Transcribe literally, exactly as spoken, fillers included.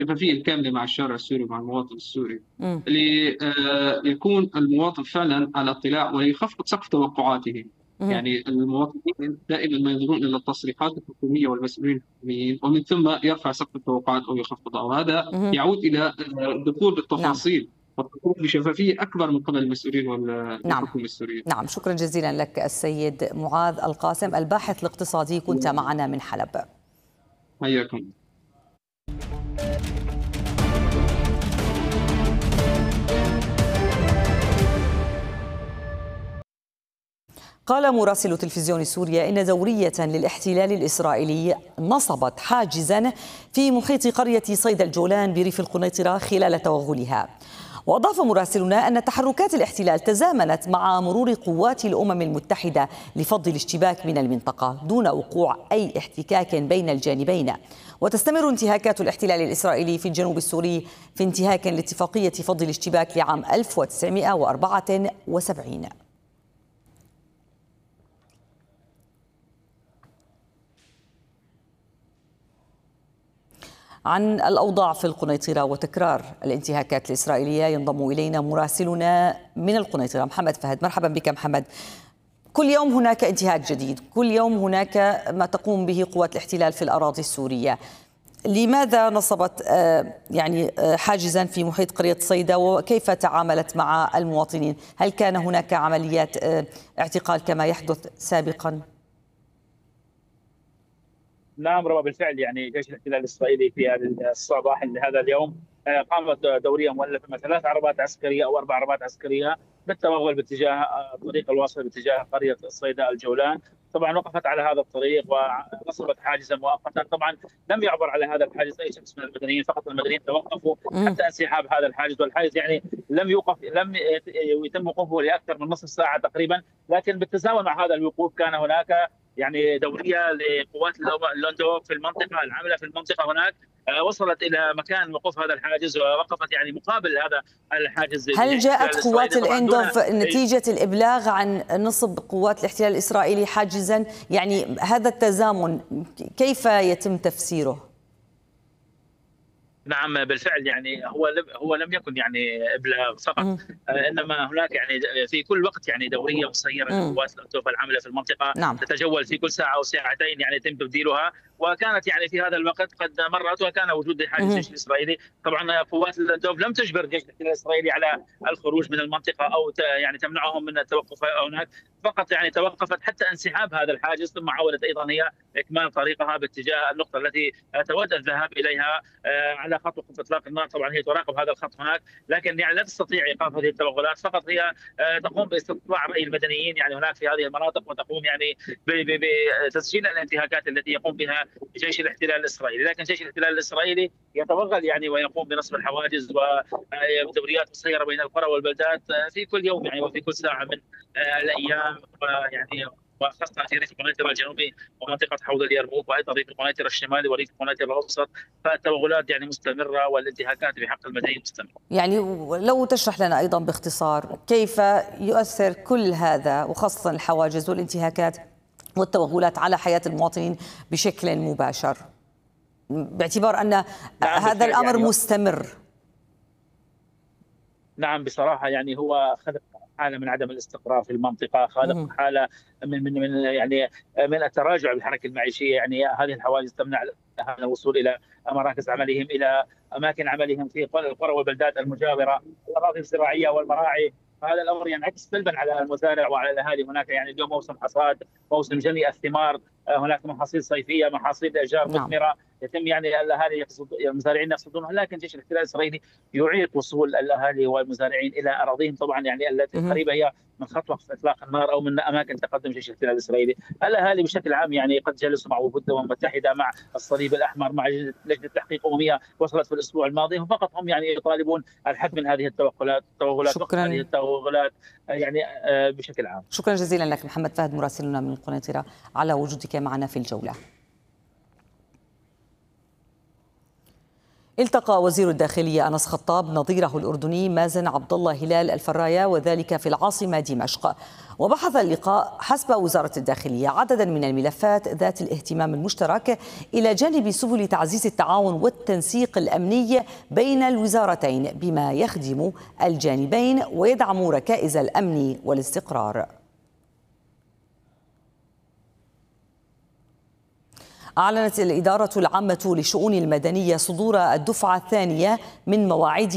الشفافية الكاملة مع الشارع السوري ومع المواطن السوري، مم. ليكون المواطن فعلا على اطلاع ويخفض سقف توقعاته. مم. يعني المواطنين دائما ما ينظرون الى التصريحات الحكوميه والمسؤولين الحكوميين ومن ثم يرفع سقف التوقعات او يخفضها، وهذا مم. يعود الى آه، الدخول نعم. بالتفاصيل والدخول بشفافيه اكبر من قبل المسؤولين نعم. والحكومه السوريه. نعم، شكرا جزيلا لك السيد معاذ القاسم الباحث الاقتصادي، كنت معنا من حلب. حياكم. قال مراسل تلفزيون سوريا إن دورية للاحتلال الإسرائيلي نصبت حاجزا في محيط قرية صيدا الجولان بريف القنيطرة خلال توغلها. وأضاف مراسلنا أن تحركات الاحتلال تزامنت مع مرور قوات الأمم المتحدة لفض الاشتباك من المنطقة دون وقوع أي احتكاك بين الجانبين. وتستمر انتهاكات الاحتلال الإسرائيلي في الجنوب السوري في انتهاك لاتفاقية فض الاشتباك لعام ألف وتسعمئة وأربعة وسبعين. عن الأوضاع في القنيطرة وتكرار الانتهاكات الإسرائيلية ينضم إلينا مراسلنا من القنيطرة محمد فهد. مرحبا بك محمد. كل يوم هناك انتهاك جديد، كل يوم هناك ما تقوم به قوات الاحتلال في الأراضي السورية. لماذا نصبت يعني حاجزا في محيط قرية صيدا وكيف تعاملت مع المواطنين؟ هل كان هناك عمليات اعتقال كما يحدث سابقا؟ نعم ربما بالفعل يعني جيش الاحتلال الاسرائيلي في الصباح هذا اليوم قامت دوريه مؤلفه من ثلاث عربات عسكريه او اربع عربات عسكريه بالتوغل باتجاه الطريق الواصل باتجاه قريه صيدا الجولان. طبعا وقفت على هذا الطريق ونصبت حاجزا مؤقتا. طبعا لم يعبر على هذا الحاجز اي شخص من المدنيين، فقط المدنيين توقفوا حتى انسحاب هذا الحاجز، والحاجز يعني لم يوقف لم يتم وقوفه لاكثر من نصف ساعه تقريبا. لكن بالتزامن مع هذا الوقوف كان هناك يعني دوريه لقوات الاندوف في المنطقه العامله في المنطقه هناك، وصلت الى مكان وقوف هذا الحاجز ووقفت يعني مقابل هذا الحاجز. هل جاءت قوات الاندوف نتيجه الابلاغ عن نصب قوات الاحتلال الاسرائيلي حاجزا؟ يعني هذا التزامن كيف يتم تفسيره؟ نعم بالفعل يعني هو هو لم يكن يعني ابلاغ فقط، انما هناك يعني في كل وقت يعني دوريه مسيره لقوات الاندوف العامله في المنطقه. نعم. تتجول في كل ساعه او ساعتين يعني يتم تبديلها، وكانت يعني في هذا الوقت قد مرت وكان وجود حاجز الجيش الاسرائيلي. طبعا قوات الاندوف لم تجبر الجيش الاسرائيلي على الخروج من المنطقه او يعني تمنعهم من التوقف هناك، فقط يعني توقفت حتى انسحاب هذا الحاجز، ثم عاودت ايضا هي اكمال طريقها باتجاه النقطه التي تود الذهاب اليها على خط وقف اطلاق النار. طبعا هي تراقب هذا الخط هناك، لكن يعني لا تستطيع ايقاف هذه التوغلات، فقط هي تقوم باستطلاع راي المدنيين يعني هناك في هذه المناطق، وتقوم يعني بتسجيل الانتهاكات التي يقوم بها جيش الاحتلال الاسرائيلي. لكن جيش الاحتلال الاسرائيلي يتوغل يعني ويقوم بنصب الحواجز ودوريات مسيره بين القرى والبلدات في كل يوم يعني وفي كل ساعه من الايام، يعني وخاصه في ريف القنيطره الجنوبي ومنطقه حوض اليرموك وايضا ريف القنيطره الشمالي وريف القنيطره الاوسط، فالتوغلات يعني مستمره والانتهاكات بحق المدنيين مستمره. يعني لو تشرح لنا ايضا باختصار كيف يؤثر كل هذا وخاصه الحواجز والانتهاكات والتوغلات على حياه المواطنين بشكل مباشر، باعتبار ان نعم هذا الامر يعني مستمر؟ نعم بصراحه يعني هو خلق حاله من عدم الاستقرار في المنطقه، خلق حاله من من من يعني من التراجع بالحركه المعيشيه. يعني هذه الحواجز تمنع الوصول الى مراكز عملهم، الى اماكن عملهم في القرى والبلدات المجاوره، الاراضي الزراعيه والمراعي. فهذا الامر ينعكس سلبا على المزارع وعلى الاهالي. هناك يعني اليوم موسم حصاد، موسم جني الثمار، هناك محاصيل صيفيه، محاصيل اشجار مثمره، يتم يعني الاهالي يقصد المزارعين يقصدونها، لكن جيش الاحتلال الاسرائيلي يعيق وصول الاهالي والمزارعين الى اراضيهم طبعا يعني التي قريبه هي من خط وقف اطلاق النار او من اماكن تقدم جيش الاحتلال الاسرائيلي. الاهالي بشكل عام يعني قد جلسوا مع وفود الامم المتحده، مع الصليب الاحمر، مع لجنه تحقيق امميه وصلت في الاسبوع الماضي، فقط هم يعني يطالبون الحد من هذه التوغلات التوغلات وقف هذه التوغلات يعني بشكل عام. شكرا جزيلا لك محمد فهد مراسلنا من القنيطره على وجودك معنا في الجوله. التقى وزير الداخلية أنس خطاب نظيره الأردني مازن عبد الله هلال الفرايا وذلك في العاصمة دمشق. وبحث اللقاء حسب وزارة الداخلية عددا من الملفات ذات الاهتمام المشترك إلى جانب سبل تعزيز التعاون والتنسيق الأمني بين الوزارتين بما يخدم الجانبين ويدعم ركائز الأمن والاستقرار. أعلنت الإدارة العامة للشؤون المدنية صدور الدفعة الثانية من مواعيد